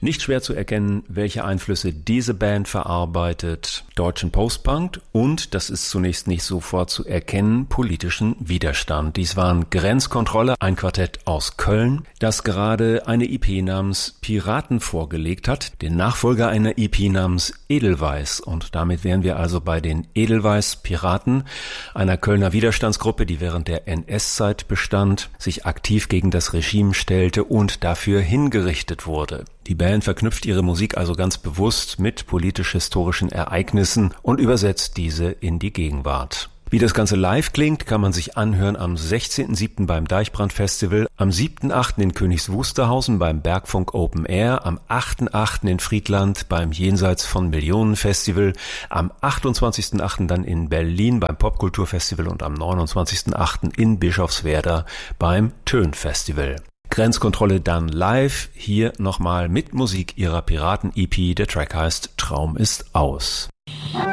Nicht schwer zu erkennen, welche Einflüsse diese Band verarbeitet: deutschen Postpunk und, das ist zunächst nicht sofort zu erkennen, politischen Widerstand. Dies waren Grenzkontrolle, ein Quartett aus Köln, das gerade eine EP namens Piraten vorgelegt hat, den Nachfolger einer EP namens Edelweiß. Und damit wären wir also bei den Edelweiß Piraten, einer Kölner Widerstandsgruppe, die während der NS-Zeit bestand, sich aktiv gegen das Regime stellte und dafür hingerichtet wurde. Die Band verknüpft ihre Musik also ganz bewusst mit politisch-historischen Ereignissen und übersetzt diese in die Gegenwart. Wie das Ganze live klingt, kann man sich anhören am 16.07. beim Deichbrand-Festival, am 7.08. in Königs Wusterhausen beim Bergfunk Open Air, am 8.08. in Friedland beim Jenseits von Millionen Festival, am 28.08. dann in Berlin beim Popkulturfestival und am 29.08. in Bischofswerda beim Tön-Festival. Grenzkontrolle dann live, hier nochmal mit Musik ihrer Piraten-EP, der Track heißt Traum ist aus.